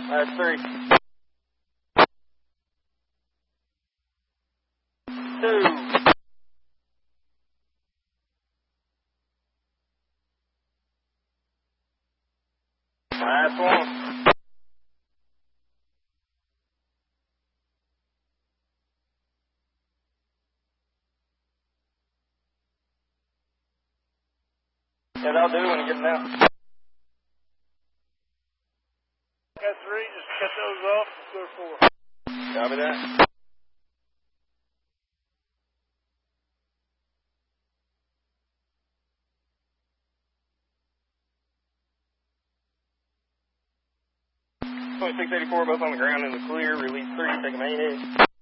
That's 3. 2. Last 1. Yeah, that'll do when you get them out. Got 3, just cut those off, go to 4. Copy that. .2684, both on the ground in the clear. Release 3, take a main edge.